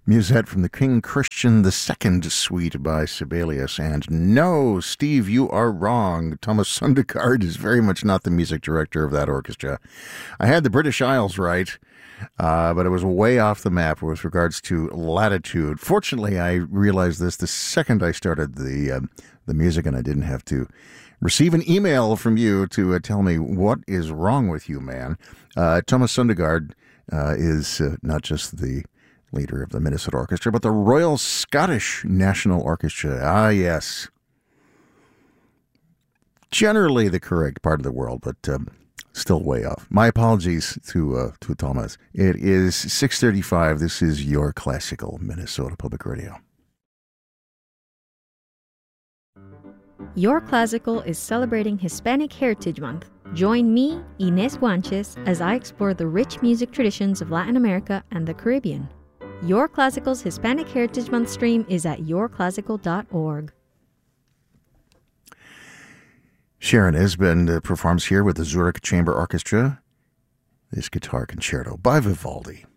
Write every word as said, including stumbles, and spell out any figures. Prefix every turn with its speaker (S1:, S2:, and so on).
S1: Musette from the King Christian the Second Suite by Sibelius. And no, Steve, you are wrong. Thomas Sundergaard is very much not the music director of that orchestra. I had the British Isles right, uh, but it was way off the map with regards to latitude. Fortunately, I realized this the second I started the, uh, the music, and I didn't have to receive an email from you to uh, tell me what is wrong with you, man. Uh, Thomas Sundergaard uh, is uh, not just the leader of the Minnesota Orchestra, but the Royal Scottish National Orchestra. Ah, yes. Generally the correct part of the world, but um, still way off. My apologies to uh, to Thomas. It is six thirty-five. This is your classical Minnesota Public Radio.
S2: Your Classical is celebrating Hispanic Heritage Month. Join me, Inés Guanches, as I explore the rich music traditions of Latin America and the Caribbean. Your Classical's Hispanic Heritage Month stream is at your classical dot org.
S1: Sharon Esben uh, performs here with the Zurich Chamber Orchestra, this guitar concerto by Vivaldi.